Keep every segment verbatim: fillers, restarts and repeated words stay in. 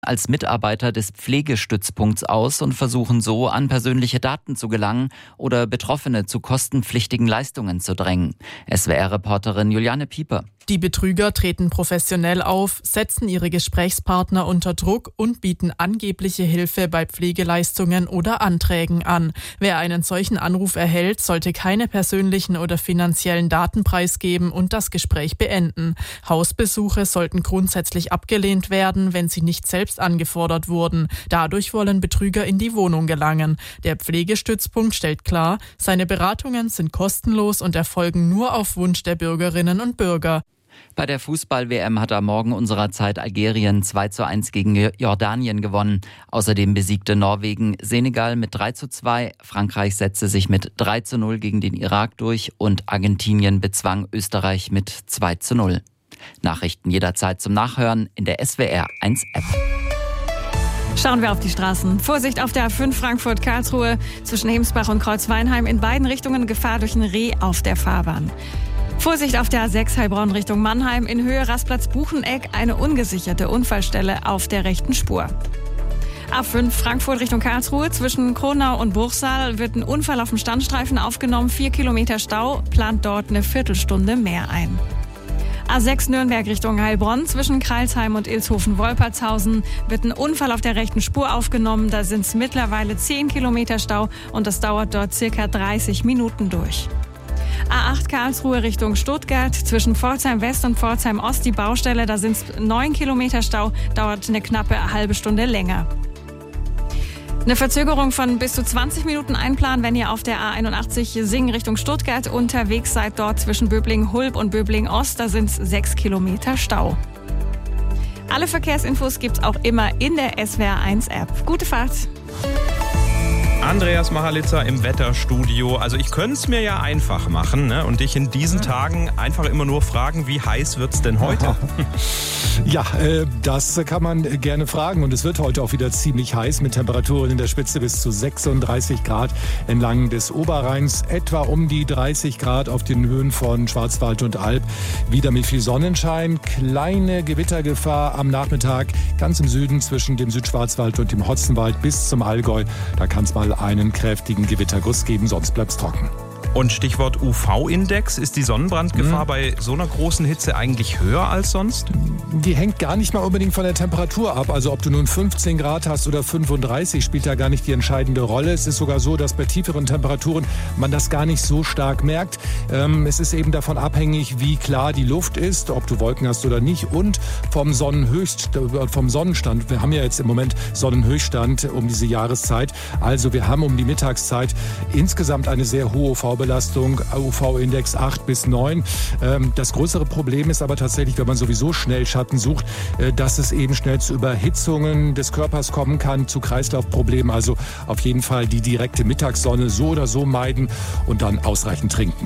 als Mitarbeiter des Pflegestützpunkts aus und versuchen so, an persönliche Daten zu gelangen oder Betroffene zu kostenpflichtigen Leistungen zu drängen. S W R-Reporterin Juliane Pieper. Die Betrüger treten professionell auf, setzen ihre Gesprächspartner unter Druck und bieten angebliche Hilfe bei Pflegeleistungen oder Anträgen an. Wer einen solchen Anruf erhält, sollte keine persönlichen oder finanziellen Daten preisgeben und das Gespräch beenden. Hausbesuche sollten grundsätzlich abgelehnt werden, wenn sie nicht selbst angefordert wurden. Dadurch wollen Betrüger in die Wohnung gelangen. Der Pflegestützpunkt stellt klar, seine Beratungen sind kostenlos und erfolgen nur auf Wunsch der Bürgerinnen und Bürger. Bei der Fußball-W M hat am Morgen unserer Zeit Algerien zwei zu eins gegen Jordanien gewonnen. Außerdem besiegte Norwegen Senegal mit drei zu zwei, Frankreich setzte sich mit drei zu null gegen den Irak durch und Argentinien bezwang Österreich mit zwei zu null. Nachrichten jederzeit zum Nachhören in der S W R eins App. Schauen wir auf die Straßen. Vorsicht auf der A fünf Frankfurt-Karlsruhe zwischen Hemsbach und Kreuzweinheim. In beiden Richtungen Gefahr durch ein Reh auf der Fahrbahn. Vorsicht auf der A sechs Heilbronn Richtung Mannheim. In Höhe Rastplatz Bucheneck eine ungesicherte Unfallstelle auf der rechten Spur. A fünf Frankfurt Richtung Karlsruhe zwischen Kronau und Bruchsal wird ein Unfall auf dem Standstreifen aufgenommen. Vier Kilometer Stau, plant dort eine Viertelstunde mehr ein. A sechs Nürnberg Richtung Heilbronn zwischen Kreilsheim und Ilshofen-Wolpertshausen wird ein Unfall auf der rechten Spur aufgenommen. Da sind es mittlerweile zehn Kilometer Stau und das dauert dort circa dreißig Minuten durch. A acht Karlsruhe Richtung Stuttgart zwischen Pforzheim West und Pforzheim Ost die Baustelle. Da sind es neun Kilometer Stau, dauert eine knappe halbe Stunde länger. Eine Verzögerung von bis zu zwanzig Minuten einplanen, wenn ihr auf der A einundachtzig Singen Richtung Stuttgart unterwegs seid. Dort zwischen Böblingen-Hulb und Böblingen-Ost, da sind es sechs Kilometer Stau. Alle Verkehrsinfos gibt's auch immer in der S W R eins App. Gute Fahrt! Andreas Machalitzer im Wetterstudio. Also ich könnte es mir ja einfach machen, ne? Und dich in diesen Tagen einfach immer nur fragen, wie heiß wird's denn heute? Ja, äh, das kann man gerne fragen. Und es wird heute auch wieder ziemlich heiß mit Temperaturen in der Spitze bis zu sechsunddreißig Grad entlang des Oberrheins. Etwa um die dreißig Grad auf den Höhen von Schwarzwald und Alb. Wieder mit viel Sonnenschein. Kleine Gewittergefahr am Nachmittag ganz im Süden zwischen dem Südschwarzwald und dem Hotzenwald bis zum Allgäu. Da kann es mal einen kräftigen Gewitterguss geben, sonst bleibt es trocken. Und Stichwort U V-Index, ist die Sonnenbrandgefahr mhm. bei so einer großen Hitze eigentlich höher als sonst? Die hängt gar nicht mal unbedingt von der Temperatur ab. Also ob du nun fünfzehn Grad hast oder fünfunddreißig, spielt da gar nicht die entscheidende Rolle. Es ist sogar so, dass bei tieferen Temperaturen man das gar nicht so stark merkt. Ähm, es ist eben davon abhängig, wie klar die Luft ist, ob du Wolken hast oder nicht und vom Sonnenhöchst, vom Sonnenstand. Wir haben ja jetzt im Moment Sonnenhöchststand um diese Jahreszeit. Also wir haben um die Mittagszeit insgesamt eine sehr hohe U V-Belastung. U V-Index acht bis neun. Das größere Problem ist aber tatsächlich, wenn man sowieso schnell Schatten sucht, dass es eben schnell zu Überhitzungen des Körpers kommen kann, zu Kreislaufproblemen. Also auf jeden Fall die direkte Mittagssonne so oder so meiden und dann ausreichend trinken.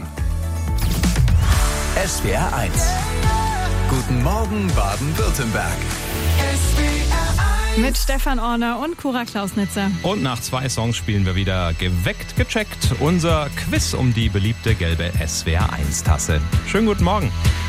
S W R eins. Guten Morgen Baden-Württemberg. Mit Stefan Orner und Cora Klausnitzer. Und nach zwei Songs spielen wir wieder Geweckt, gecheckt. Unser Quiz um die beliebte gelbe S W R eins Tasse. Schönen guten Morgen.